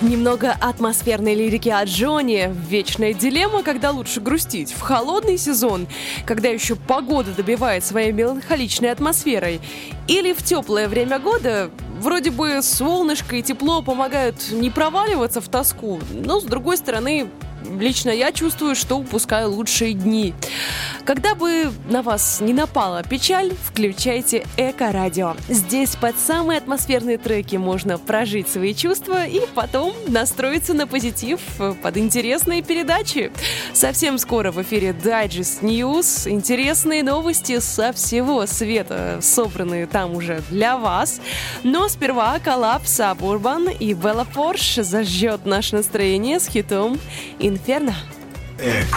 Немного атмосферной лирики от Джонни. Вечная дилемма, когда лучше грустить. В холодный сезон, когда еще погода добивает своей меланхоличной атмосферой. Или в теплое время года, вроде бы солнышко и тепло помогают не проваливаться в тоску. Но, с другой стороны, лично я чувствую, что упускаю лучшие дни. Когда бы на вас не напала печаль, включайте Эко-радио. Здесь под самые атмосферные треки можно прожить свои чувства и потом настроиться на позитив под интересные передачи. Совсем скоро в эфире Digest News. Интересные новости со всего света, собранные там уже для вас. Но сперва коллаб Suburban и Bella Porsche зажжет наше настроение с хитом «Инферно». Эко.